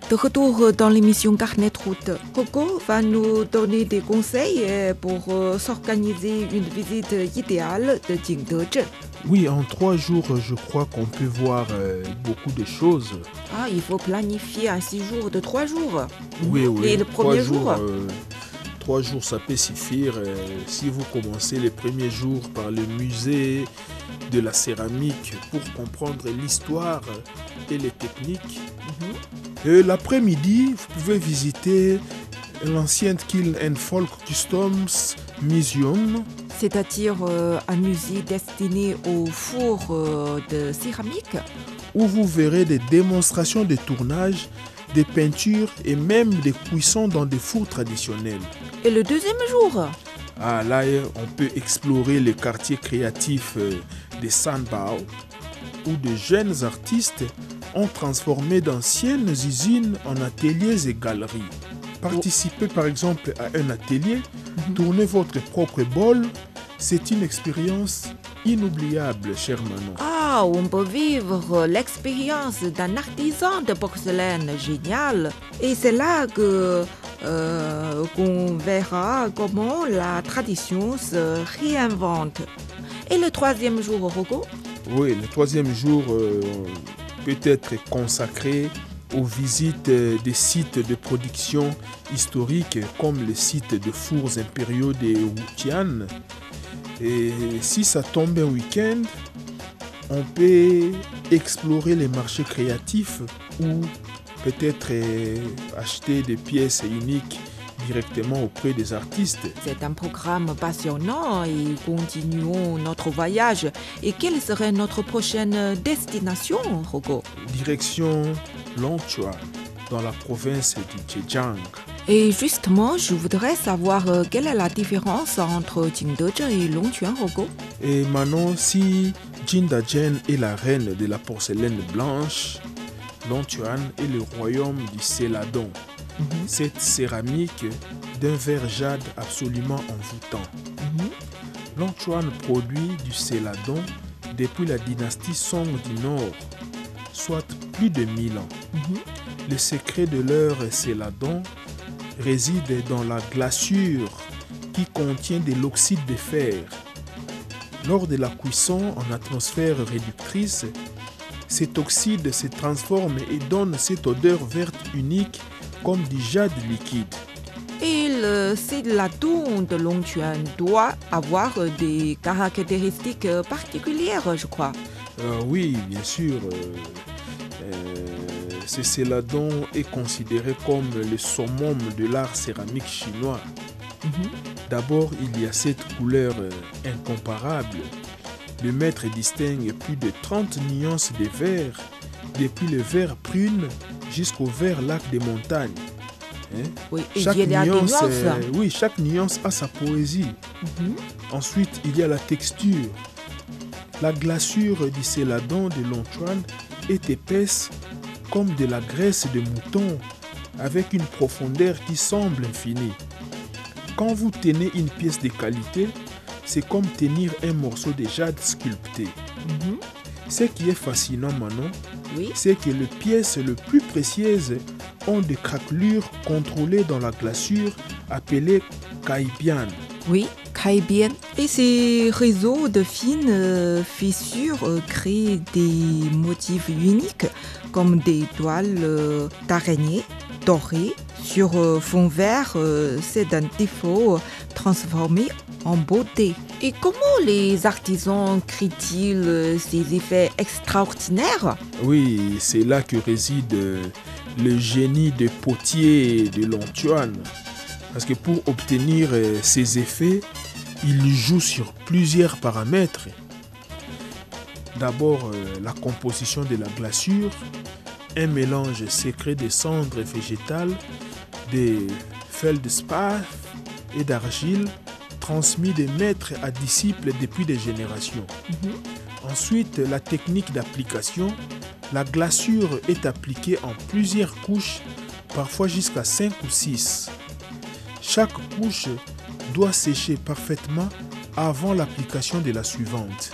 De retour dans l'émission Carnet de route, Rocco va nous donner des conseils pour s'organiser une visite idéale de Jingdezhen. Oui, en 3 jours, je crois qu'on peut voir beaucoup de choses. Ah, il faut planifier un séjour de 3 jours. Oui. Et le premier 3 jour 3 jours, ça peut suffire. Si vous commencez les premiers jours par le musée de la céramique pour comprendre l'histoire et les techniques. L'après-midi, vous pouvez visiter l'ancienne Kiln and Folk Customs Museum. C'est-à-dire un musée destiné aux fours de céramique. Où vous verrez des démonstrations de tournage, des peintures et même des cuissons dans des fours traditionnels. Et le deuxième jour Là, on peut explorer le quartier créatif de Sanbao, où de jeunes artistes ont transformé d'anciennes usines en ateliers et galeries. Participez par exemple à un atelier, tournez votre propre bol, c'est une expérience inoubliable, cher Manon. Ah, on peut vivre l'expérience d'un artisan de porcelaine génial. Et c'est là qu'on verra comment la tradition se réinvente. Et le troisième jour, Rocco? Oui, le troisième jour peut être consacré aux visites des sites de production historiques comme le site de fours impériaux de Wutian. Et si ça tombe un week-end, on peut explorer les marchés créatifs ou peut-être acheter des pièces uniques directement auprès des artistes. C'est un programme passionnant et continuons notre voyage. Et quelle serait notre prochaine destination, Rocco? Direction Longchuan, dans la province du Zhejiang. Et justement, je voudrais savoir quelle est la différence entre Jingdezhen et Longchuan, Rocco? Et Manon, si Jingdezhen est la reine de la porcelaine blanche, Longchuan est le royaume du céladon. Cette céramique d'un vert jade absolument envoûtant. Longchuan produit du céladon depuis la dynastie Song du Nord, soit plus de 1000 ans. Le secret de leur céladon réside dans la glaçure qui contient de l'oxyde de fer. Lors de la cuisson en atmosphère réductrice, cet oxyde se transforme et donne cette odeur verte unique comme du jade liquide. Et le céladon de Longchuan doit avoir des caractéristiques particulières, je crois. Oui, bien sûr. Ce céladon est considéré comme le summum de l'art céramique chinois. D'abord, il y a cette couleur incomparable. Le maître distingue plus de 30 nuances de vert, depuis le vert prune jusqu'au vert lac des montagnes. Oui, et chaque nuance, chaque nuance a sa poésie. Ensuite, il y a la texture. La glaçure du céladon de Longchuan est épaisse comme de la graisse de mouton, avec une profondeur qui semble infinie. Quand vous tenez une pièce de qualité, c'est comme tenir un morceau de jade sculpté. Ce qui est fascinant, Manon, c'est que les pièces les plus précieuses ont des craquelures contrôlées dans la glaçure appelées kaibian. Oui, kaibian. Et ces réseaux de fines fissures créent des motifs uniques comme des toiles d'araignée dorées sur fond vert. C'est un défaut transformé en beauté. Et comment les artisans créent-ils ces effets extraordinaires? Oui, c'est là que réside le génie des potiers de Longchuan. Parce que pour obtenir ces effets, ils jouent sur plusieurs paramètres. D'abord, la composition de la glaçure, un mélange secret de cendres végétales, de feldspar et d'argile, transmis de maître à disciple depuis des générations. Ensuite, la technique d'application. La glaçure est appliquée en plusieurs couches, parfois jusqu'à 5 ou 6. Chaque couche doit sécher parfaitement avant l'application de la suivante.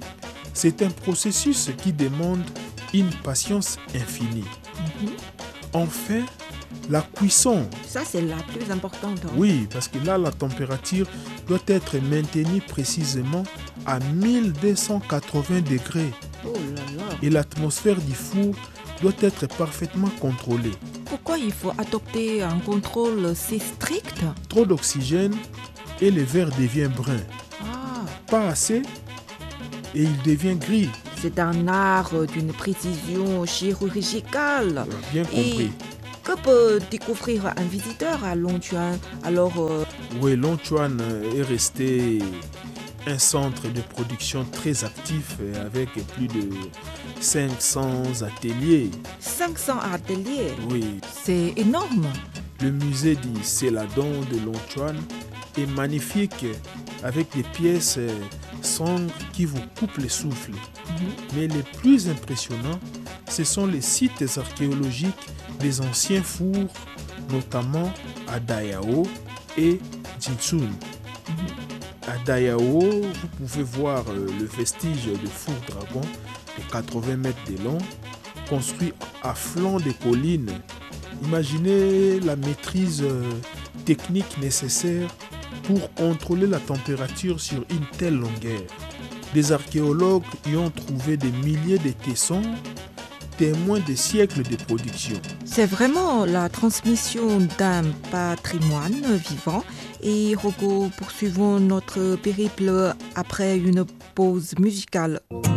C'est un processus qui demande une patience infinie. Enfin, la cuisson. Ça, c'est la plus importante. Oui, parce que là, la température doit être maintenue précisément à 1280 degrés. Oh là là. Et l'atmosphère du four doit être parfaitement contrôlée. Pourquoi il faut adopter un contrôle si strict? Trop d'oxygène et le verre devient brun. Ah, Pas assez et il devient gris. c'est un art d'une précision chirurgicale. Bien compris. Que peut découvrir un visiteur à Longchuan? Alors, Oui, Longchuan est resté un centre de production très actif avec plus de 500 ateliers. 500 ateliers, Oui, c'est énorme. le musée du Céladon de Longchuan est magnifique avec des pièces sombres qui vous coupent le souffle. Mais les plus impressionnants, ce sont les sites archéologiques des anciens fours, notamment à Dayao et Jinsun. À Dayao, vous pouvez voir le vestige de four dragon de 80 mètres de long, construit à flanc des collines. Imaginez la maîtrise technique nécessaire pour contrôler la température sur une telle longueur. Des archéologues y ont trouvé des milliers de tessons, témoins des siècles de production. C'est vraiment la transmission d'un patrimoine vivant. Et Rocco, poursuivons notre périple après une pause musicale.